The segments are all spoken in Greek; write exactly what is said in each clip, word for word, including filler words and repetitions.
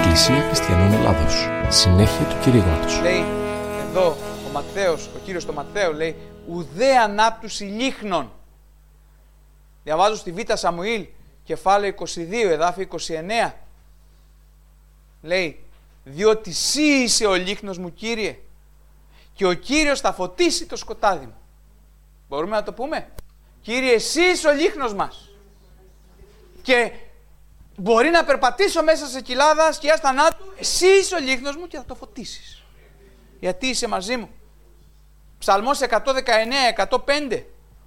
Εκκλησία Χριστιανών Ελλάδος. Συνέχεια του κηρύγματος. Λέει εδώ ο Ματθαίος, ο κύριος το Ματθαίο λέει ουδέ ανάπτουση λίχνων. Διαβάζω στη Β' Σαμουήλ, κεφάλαιο είκοσι δύο, εδάφιο είκοσι εννέα. Λέει, διότι σύ είσαι ο λίχνος μου, Κύριε, και ο Κύριος θα φωτίσει το σκοτάδι μου. Μπορούμε να το πούμε? Κύριε, εσύ είσαι ο λίχνος μας. Και μπορεί να περπατήσω μέσα σε κοιλάδα σκιάς θανάτου, εσύ είσαι ο λίχνος μου και θα το φωτίσεις. Γιατί είσαι μαζί μου. Ψαλμός εκατόν δεκαεννέα, εκατόν πέντε.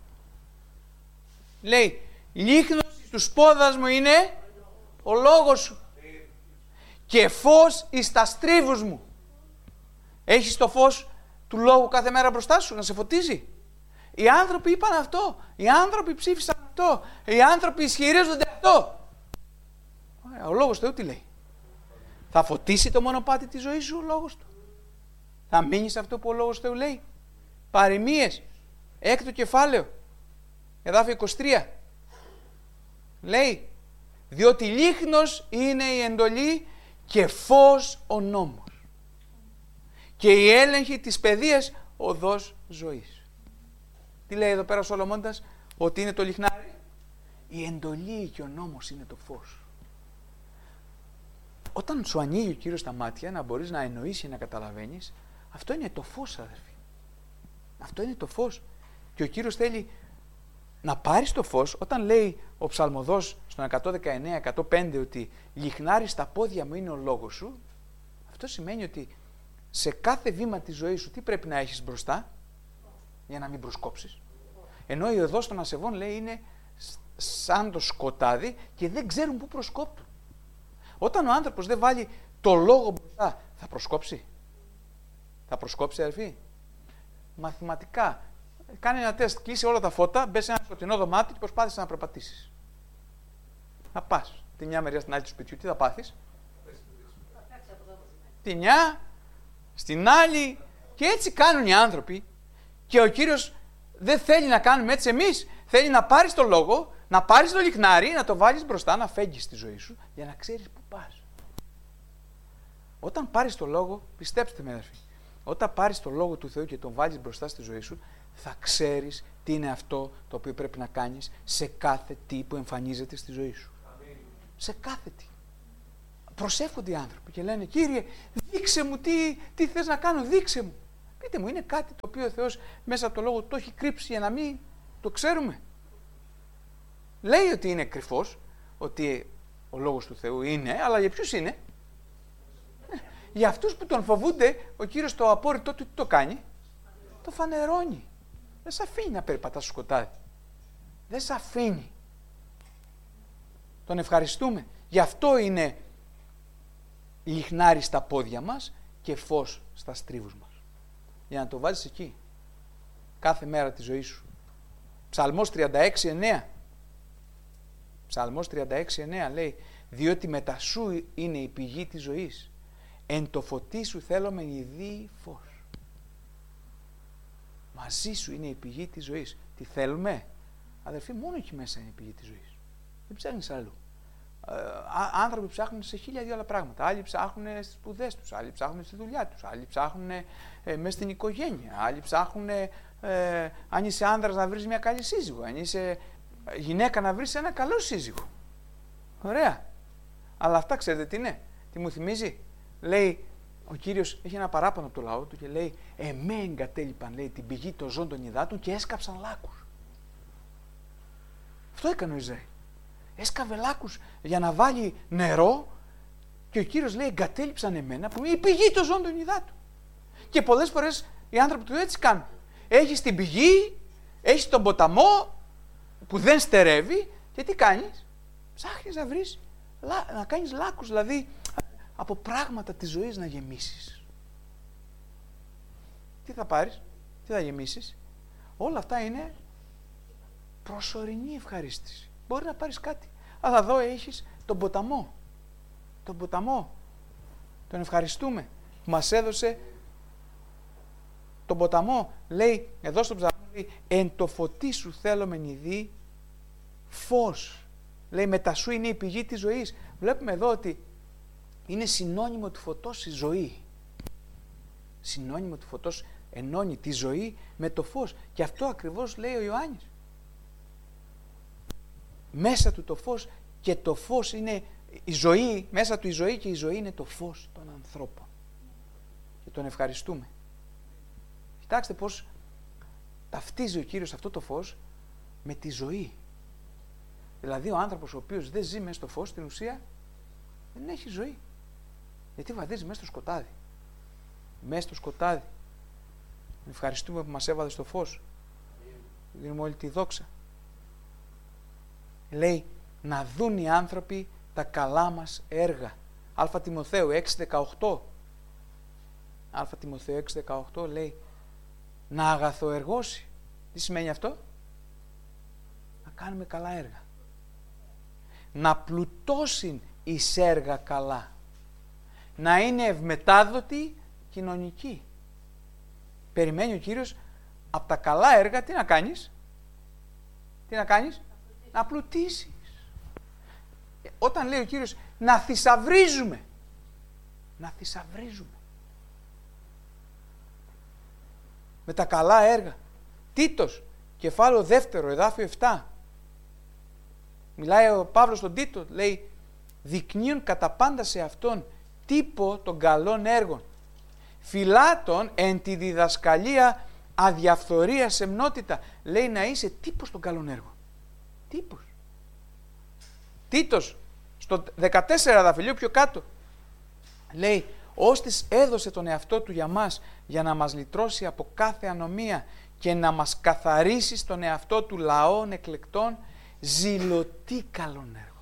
Λέει, λίχνος στους πόδας μου είναι ο λόγος σου και φως εις τα στρίβους μου. Έχεις το φως του λόγου κάθε μέρα μπροστά σου να σε φωτίζει. Οι άνθρωποι είπαν αυτό, οι άνθρωποι ψήφισαν αυτό, οι άνθρωποι ισχυρίζονται αυτό. Ο λόγος του Θεού τι λέει? Θα φωτίσει το μονοπάτι της ζωής σου ο λόγος του? Θα μείνεις αυτό που ο λόγος του Θεού λέει? Παροιμίες, έκτο κεφάλαιο, εδάφιο είκοσι τρία. Λέει, διότι λίχνος είναι η εντολή και φως ο νόμος και η έλεγχη της παιδείας οδός ζωής. Τι λέει εδώ πέρα ο Σολομώντας? Ότι είναι το λιχνάρι? Η εντολή και ο νόμος είναι το φως. Όταν σου ανοίγει ο Κύριος τα μάτια να μπορείς να εννοήσεις και να καταλαβαίνεις, αυτό είναι το φως, αδερφοί. Αυτό είναι το φως. Και ο Κύριος θέλει να πάρεις το φως. Όταν λέει ο ψαλμοδός στον εκατόν δεκαεννέα, εκατόν πέντε ότι λιχνάρι στα πόδια μου είναι ο λόγος σου, αυτό σημαίνει ότι σε κάθε βήμα της ζωής σου τι πρέπει να έχεις μπροστά για να μην προσκόψεις? Ενώ η οδός των ασεβών λέει είναι σαν το σκοτάδι και δεν ξέρουν πού προσκόπτουν. Όταν ο άνθρωπος δεν βάλει το λόγο μπροστά, θα προσκόψει? Θα προσκόψει, αδερφοί? Μαθηματικά. Κάνε ένα τεστ, κλείσει όλα τα φώτα, μπες σε ένα σκοτεινό δωμάτιο και προσπάθησε να περπατήσεις. Να πας τη μια μεριά στην άλλη του σπιτιού, τι θα πάθεις? Τη μια, στην άλλη, και έτσι κάνουν οι άνθρωποι. Και ο Κύριος δεν θέλει να κάνουμε έτσι εμείς. Θέλει να πάρεις το λόγο, να πάρεις το λιχνάρι, να το βάλεις μπροστά, να φέγγεις τη ζωή σου, για να ξέρεις πού πας. Όταν πάρεις το λόγο, πιστέψτε με, αδερφοί, όταν πάρεις το λόγο του Θεού και τον βάλεις μπροστά στη ζωή σου, θα ξέρεις τι είναι αυτό το οποίο πρέπει να κάνεις σε κάθε τι που εμφανίζεται στη ζωή σου. Αμήν. Σε κάθε τι. Προσεύχονται οι άνθρωποι και λένε, Κύριε, δείξε μου τι, τι θες να κάνω, δείξε μου. Πείτε μου, είναι κάτι το οποίο ο Θεός μέσα από το λόγο το έχει κρύψει για να μην το ξέρουμε? Λέει ότι είναι κρυφός, ότι ο λόγος του Θεού είναι, αλλά για ποιους είναι? Για αυτούς που τον φοβούνται, ο Κύριος το απόρριτό του τι το κάνει? Το φανερώνει. Δεν σε αφήνει να περπατάς στο σκοτάδι. Δεν σε αφήνει. Τον ευχαριστούμε. Γι' αυτό είναι λιχνάρι στα πόδια μας και φως στα στρίβους μας. Για να το βάζεις εκεί. Κάθε μέρα της ζωής σου. Ψαλμός τριάντα έξι εννέα. Ψαλμός τριάντα έξι εννέα λέει, διότι μετά σου είναι η πηγή της ζωής. Εν το φωτί σου θέλουμε ειδεί φως. Μαζί σου είναι η πηγή της ζωής. Τι θέλουμε? Αδερφοί, μόνο εκεί μέσα είναι η πηγή της ζωής. Δεν ψάχνεις αλλού. Ε, άνθρωποι ψάχνουν σε χίλια δύο άλλα πράγματα. Άλλοι ψάχνουν στις σπουδές τους, άλλοι ψάχνουν στη δουλειά τους, άλλοι ψάχνουν ε, μέσα στην οικογένεια, άλλοι ψάχνουν ε, αν είσαι άνδρας να βρεις μια καλή σύζυγο, αν είσαι γυναίκα να βρεις ένα καλό σύζυγο. Ωραία. Αλλά αυτά ξέρετε τι είναι? Τι μου θυμίζει? Λέει, ο Κύριος έχει ένα παράπονο από το λαό του και λέει, εμέ εγκατέλειπαν, λέει, την πηγή των ζώων των υδάτων και έσκαψαν λάκους. Αυτό έκανε ο Ισραήλ. Έσκαβε λάκους για να βάλει νερό και ο Κύριος λέει, εγκατέλειψαν εμένα που είναι η πηγή των ζώων των υδάτων. Και πολλές φορές οι άνθρωποι του έτσι κάνουν. Έχεις την πηγή, έχεις τον ποταμό που δεν στερεύει και τι κάνεις? Ψάχνεις να βρεις, να κάνεις λάκους, δηλαδή από πράγματα της ζωής να γεμίσεις. Τι θα πάρεις, τι θα γεμίσεις? Όλα αυτά είναι προσωρινή ευχαρίστηση. Μπορεί να πάρεις κάτι. Αλλά εδώ έχεις τον ποταμό. Τον ποταμό. Τον ευχαριστούμε. Μας έδωσε τον ποταμό. Λέει, εδώ στο ψαλμό, λέει, εν το φωτί σου θέλομεν ειδεί φως. Λέει, μετά σου είναι η πηγή της ζωής. Βλέπουμε εδώ ότι Είναι συνώνυμο του φωτός η ζωή. Συνώνυμο του φωτός ενώνει τη ζωή με το φως. Και αυτό ακριβώς λέει ο Ιωάννης. Μέσα του το φως και το φως είναι η ζωή, μέσα του η ζωή και η ζωή είναι το φως των ανθρώπων. Και τον ευχαριστούμε. Κοιτάξτε πώς ταυτίζει ο Κύριος αυτό το φως με τη ζωή. Δηλαδή ο άνθρωπος ο οποίος δεν ζει μέσα στο φως, στην ουσία δεν έχει ζωή. Γιατί βαδίζει μέσα στο σκοτάδι. Μέσα στο σκοτάδι. Ευχαριστούμε που μας έβαλε στο φως. Δίνουμε όλη τη δόξα. Λέει να δουν οι άνθρωποι τα καλά μας έργα. Α Τιμοθέου έξι δεκαοκτώ. Α Τιμοθέου έξι δεκαοκτώ λέει να αγαθοεργώσει. Τι σημαίνει αυτό? Να κάνουμε καλά έργα. Να πλουτώσουν εις έργα καλά. Να είναι ευμετάδοτοι κοινωνικοί. Περιμένει ο Κύριος από τα καλά έργα τι να κάνεις? Τι να κάνεις? Να πλουτίσεις. Όταν λέει ο Κύριος να θησαυρίζουμε. Να θησαυρίζουμε. Με τα καλά έργα. Τίτος, κεφάλαιο δεύτερο, εδάφιο επτά. Μιλάει ο Παύλος στον Τίτο, λέει δεικνύουν κατά πάντα σε αυτόν τύπο των καλών έργων. Φυλάτων εν τη διδασκαλία αδιαφθορία σεμνότητα. Λέει να είσαι τύπος των καλών έργων. Τύπος. Τίτος, στο δεκατέσσερα δαφυλίου πιο κάτω, λέει ώστις έδωσε τον εαυτό του για μας, για να μας λυτρώσει από κάθε ανομία και να μας καθαρίσει στον εαυτό του λαών εκλεκτών, ζηλωτή καλών έργων.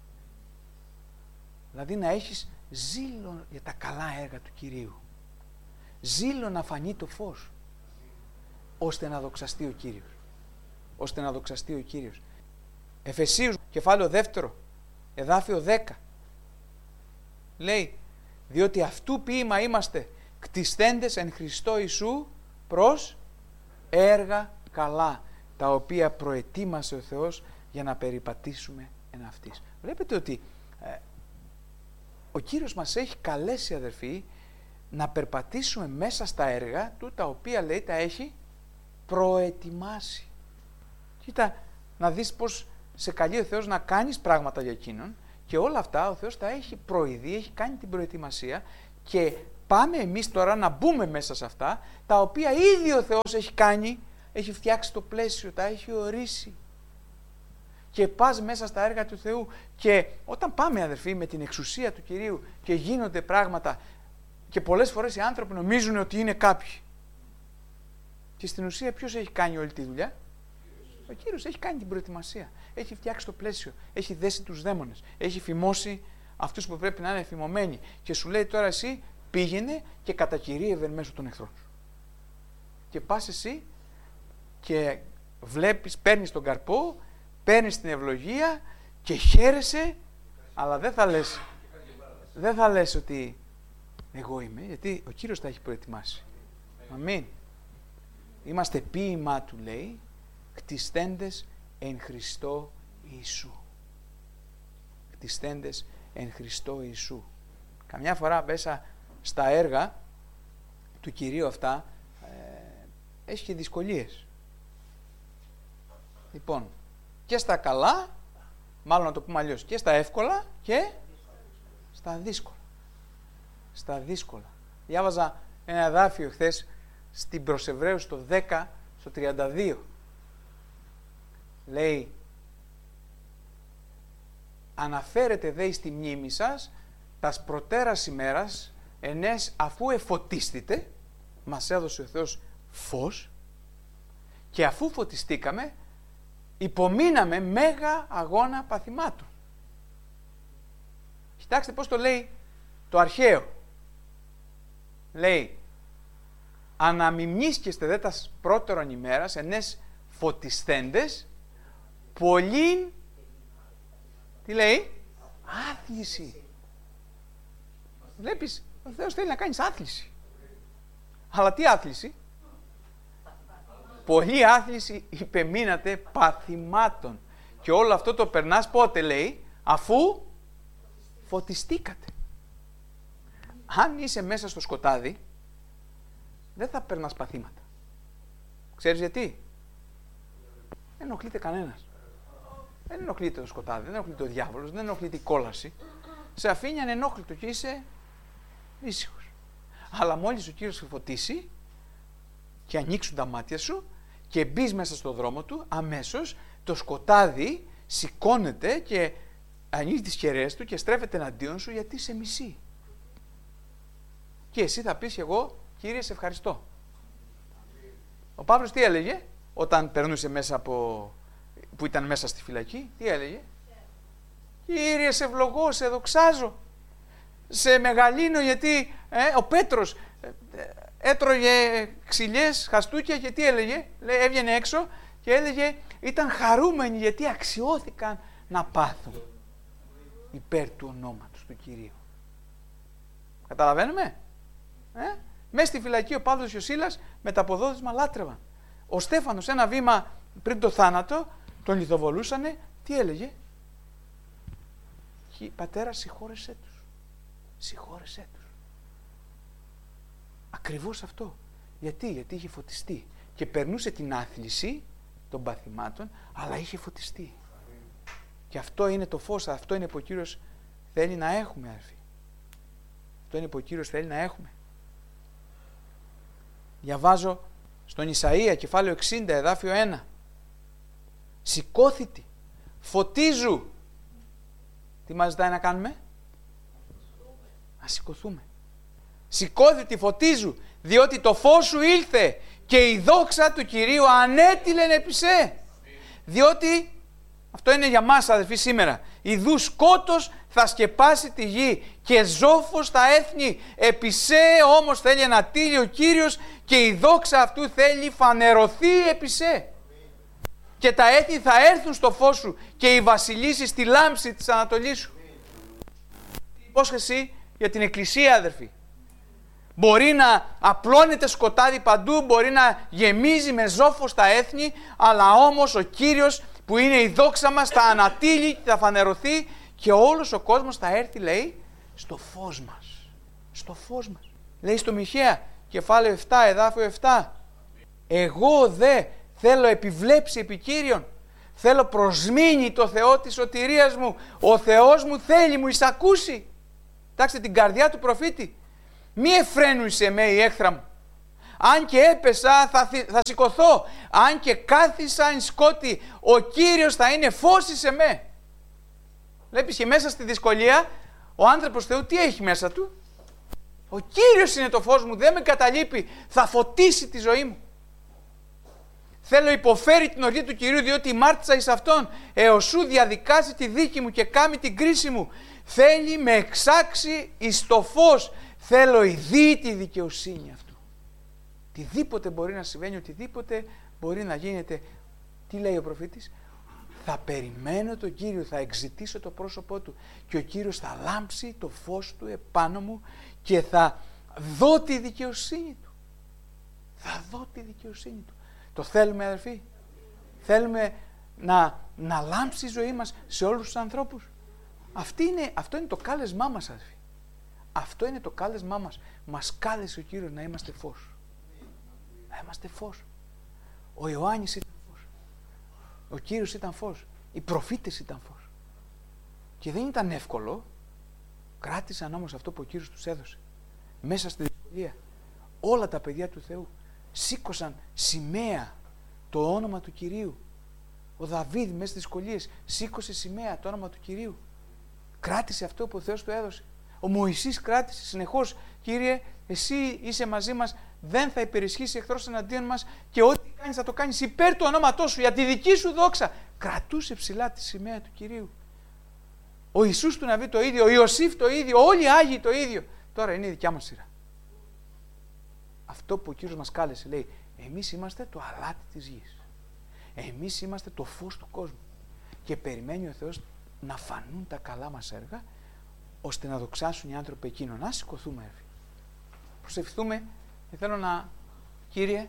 Δηλαδή να έχεις ζήλο για τα καλά έργα του Κυρίου. Ζήλο να φανεί το φως, ώστε να δοξαστεί ο Κύριος. Ώστε να δοξαστεί ο Κύριος. Εφεσίους, κεφάλαιο δεύτερο, εδάφιο δέκα. Λέει, διότι αυτού ποίημα είμαστε, κτισθέντες εν Χριστώ Ιησού προς έργα καλά, τα οποία προετοίμασε ο Θεός για να περιπατήσουμε εν αυτής. Βλέπετε ότι ε, ο Κύριος μας έχει καλέσει, αδερφοί, να περπατήσουμε μέσα στα έργα του, τα οποία, λέει, τα έχει προετοιμάσει. Κοίτα, να δεις πως σε καλεί ο Θεός να κάνεις πράγματα για εκείνον και όλα αυτά ο Θεός τα έχει προειδεί, έχει κάνει την προετοιμασία και πάμε εμείς τώρα να μπούμε μέσα σε αυτά, τα οποία ήδη ο Θεός έχει κάνει, έχει φτιάξει το πλαίσιο, τα έχει ορίσει. Και πας μέσα στα έργα του Θεού και όταν πάμε, αδερφοί, με την εξουσία του Κυρίου και γίνονται πράγματα και πολλές φορές οι άνθρωποι νομίζουν ότι είναι κάποιοι. Και στην ουσία ποιος έχει κάνει όλη τη δουλειά? Ο Κύριος έχει κάνει την προετοιμασία. Έχει φτιάξει το πλαίσιο. Έχει δέσει τους δαίμονες. Έχει φημώσει αυτούς που πρέπει να είναι φημωμένοι. Και σου λέει τώρα εσύ πήγαινε και κατακυρίευε μέσω των εχθρών σου. Και πας εσύ και βλέπεις, παίρνεις τον καρπό, παίρνεις την ευλογία και χαίρεσαι, αλλά δεν θα λες, δεν θα λες ότι εγώ είμαι, γιατί ο Κύριος τα έχει προετοιμάσει. Αμήν. Είμαστε ποίημά του, λέει, κτισθέντες εν Χριστώ Ιησού. Κτισθέντες εν Χριστώ Ιησού. Καμιά φορά μέσα στα έργα του Κυρίου αυτά ε, έχει και δυσκολίες. Λοιπόν, και στα καλά, μάλλον να το πούμε αλλιώς, και στα εύκολα και στα δύσκολα. Στα δύσκολα. Διάβαζα ένα εδάφιο χθες στην προς Εβραίους στο δέκα, στο τριάντα δύο. Λέει, αναφέρετε δε στη μνήμη σας τας προτέρας ημέρας, ενές αφού εφωτίστητε, μας έδωσε ο Θεός φως, και αφού φωτιστήκαμε, υπομείναμε μέγα αγώνα παθημάτων. Κοιτάξτε πώς το λέει το αρχαίο. Λέει, αναμιμνίσκεστε δε τας πρώτερον ημέρας, ενές φωτισθέντες, πολλήν, τι λέει, άθληση. Βλέπεις, ο Θεός θέλει να κάνεις άθληση. Αλλά τι άθληση? Πολλή άθληση υπεμείνατε παθημάτων. Και όλο αυτό το περνάς πότε, λέει, αφού φωτιστήκατε. Αν είσαι μέσα στο σκοτάδι, δεν θα περνάς παθήματα. Ξέρεις γιατί? Δεν ενοχλείται κανένας. Δεν ενοχλείται το σκοτάδι, δεν ενοχλείται ο διάβολος, δεν ενοχλείται η κόλαση. Σε αφήνει ανενόχλητο και είσαι ήσυχος. Αλλά μόλις ο Κύριος σε φωτίσει και ανοίξουν τα μάτια σου και μπεις μέσα στο δρόμο του, αμέσως το σκοτάδι σηκώνεται και ανοίγει τις κεραίες του και στρέφεται εναντίον σου γιατί σε μισεί. Και εσύ θα πεις εγώ, Κύριε, σε ευχαριστώ. Ο Παύλος τι έλεγε όταν περνούσε μέσα από... που ήταν μέσα στη φυλακή, τι έλεγε? Κύριε, σε ευλογώ, σε δοξάζω, σε μεγαλύνω, γιατί ε, ο Πέτρος ε, έτρωγε ξυλιές, χαστούκια και τι έλεγε? Λέει, έβγαινε έξω και έλεγε ήταν χαρούμενοι γιατί αξιώθηκαν να πάθουν υπέρ του ονόματος του Κυρίου. Καταλαβαίνουμε? Ε? Μέσα στη φυλακή ο Παύλος και ο Σίλας με τα ποδόδισμα λάτρευαν. Ο Στέφανος ένα βήμα πριν το θάνατο τον λιθοβολούσανε, τι έλεγε? Πατέρα, συγχώρεσέ τους. Συγχώρεσέ τους. Ακριβώς αυτό. Γιατί? Γιατί είχε φωτιστεί και περνούσε την άθληση των παθημάτων, αλλά είχε φωτιστεί. Και αυτό είναι το φως, αυτό είναι που ο Κύριος θέλει να έχουμε, αδελφοί. Αυτό είναι που ο Κύριος θέλει να έχουμε. Διαβάζω στον Ισαΐα, κεφάλαιο εξήντα, εδάφιο ένα. Σηκώθητη, φωτίζου. Τι μας ζητάει να κάνουμε? Να σηκωθούμε. Σηκώθητη, φωτίζου, διότι το φως σου ήλθε και η δόξα του Κυρίου ανέτειλεν επί σε. Διότι, αυτό είναι για μας αδελφοί σήμερα, ιδού σκότος θα σκεπάσει τη γη και ζόφος τα έθνη. Επί σε όμως θέλει ανατείλει ο Κύριος και η δόξα αυτού θέλει φανερωθεί επί σε. Και τα έθνη θα έρθουν στο φως σου και οι βασιλείς στη λάμψη της ανατολής σου. Υπόσχεση για την Εκκλησία, αδερφοί. Μπορεί να απλώνεται σκοτάδι παντού, μπορεί να γεμίζει με ζόφος τα έθνη, αλλά όμως ο Κύριος που είναι η δόξα μας θα ανατείλει και θα φανερωθεί και όλος ο κόσμος θα έρθει, λέει, στο φως μας. Στο φως μας. Λέει στο Μιχαία, κεφάλαιο επτά, εδάφιο επτά. Εγώ δε θέλω επιβλέψει επί Κύριον, θέλω προσμήνει το Θεό της σωτηρίας μου, ο Θεός μου θέλει μου εισακούσει. Κοιτάξτε την καρδιά του προφήτη. Μη εφραίνουσε με η έχθρα μου. Αν και έπεσα θα, θα σηκωθώ. Αν και κάθισα εν σκότη, ο Κύριος θα είναι φως σε με. Βλέπεις και μέσα στη δυσκολία ο άνθρωπος Θεού τι έχει μέσα του? Ο Κύριος είναι το φως μου, δεν με καταλείπει, θα φωτίσει τη ζωή μου. Θέλω υποφέρει την οργή του Κυρίου, διότι μάρτυσα εις Αυτόν, έως σου διαδικάσει τη δίκη μου και κάμει την κρίση μου. Θέλει με εξάξει εις το φως, θέλω ειδεί τη δικαιοσύνη αυτού. Οτιδήποτε μπορεί να συμβαίνει, οτιδήποτε μπορεί να γίνεται. Τι λέει ο προφήτης? Θα περιμένω τον Κύριο, θα εξητήσω το πρόσωπό Του και ο Κύριος θα λάμψει το φως Του επάνω μου και θα δω τη δικαιοσύνη Του. Θα δω τη δικαιοσύνη Του. Το θέλουμε, αδερφοί? Θέλουμε να, να λάμψει η ζωή μας σε όλους τους ανθρώπους. Αυτή είναι, αυτό είναι το κάλεσμά μας, αδερφοί. Αυτό είναι το κάλεσμά μας. Μας κάλεσε ο Κύριος να είμαστε φως. Να είμαστε φως. Ο Ιωάννης ήταν φως. Ο Κύριος ήταν φως. Οι προφήτες ήταν φως. Και δεν ήταν εύκολο. Κράτησαν όμως αυτό που ο Κύριος τους έδωσε. Μέσα στη δυσκολία. Όλα τα παιδιά του Θεού σήκωσαν σημαία το όνομα του Κυρίου. Ο Δαβίδ μέσα στις δυσκολίες σήκωσε σημαία το όνομα του Κυρίου. Κράτησε αυτό που ο Θεός του έδωσε. Ο Μωυσής κράτησε συνεχώς. Κύριε, εσύ είσαι μαζί μας, δεν θα υπερισχύσει εχθρός εναντίον μας και ό,τι κάνεις θα το κάνεις υπέρ του ονόματός σου, για τη δική σου δόξα. Κρατούσε ψηλά τη σημαία του Κυρίου. Ο Ιησούς του Ναβί το ίδιο, ο Ιωσήφ το ίδιο, όλοι οι Άγιοι το ίδιο. Τώρα είναι η δικιά μας σειρά. Αυτό που ο Κύριος μας κάλεσε, λέει, εμείς είμαστε το αλάτι της γης. Εμείς είμαστε το φως του κόσμου. Και περιμένει ο Θεός να φανούν τα καλά μας έργα, ώστε να δοξάσουν οι άνθρωποι εκείνον. Να σηκωθούμε, έρφη. Προσευχηθούμε και θέλω να, Κύριε,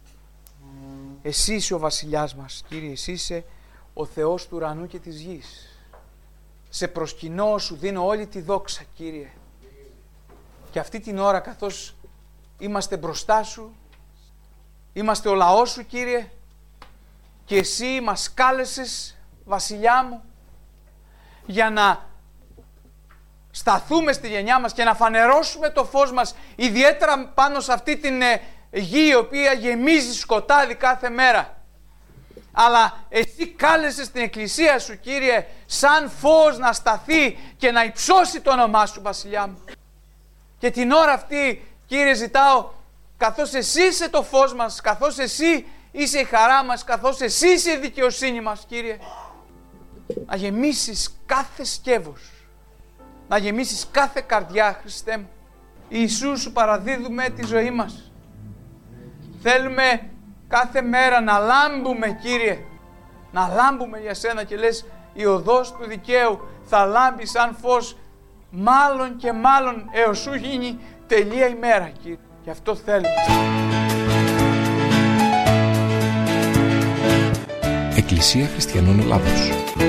εσύ είσαι ο βασιλιάς μας, Κύριε, εσύ είσαι ο Θεός του ουρανού και της γης. Σε προσκυνώ, σου δίνω όλη τη δόξα, Κύριε. Και αυτή την ώρα, καθώς είμαστε μπροστά σου, είμαστε ο λαός σου, Κύριε, και εσύ μας κάλεσες, Βασιλιά μου, για να σταθούμε στη γενιά μας και να φανερώσουμε το φως μας, ιδιαίτερα πάνω σε αυτή την γη η οποία γεμίζει σκοτάδι κάθε μέρα. Αλλά εσύ κάλεσες την εκκλησία σου, Κύριε, σαν φως να σταθεί και να υψώσει το όνομά σου, Βασιλιά μου. Και την ώρα αυτή, Κύριε, ζητάω, καθώς εσύ είσαι το φως μας, καθώς εσύ είσαι η χαρά μας, καθώς εσύ είσαι η δικαιοσύνη μας, Κύριε, να γεμίσεις κάθε σκεύος, να γεμίσεις κάθε καρδιά, Χριστέ μου. Ιησού, σου παραδίδουμε τη ζωή μας. Θέλουμε κάθε μέρα να λάμπουμε, Κύριε, να λάμπουμε για Σένα, και λες η οδός του δικαίου θα λάμπει σαν φως μάλλον και μάλλον έως σου γίνει τελεία ημέρα, Κύριε. Γι' αυτό θέλουμε. Εκκλησία Χριστιανών Ελλάδος.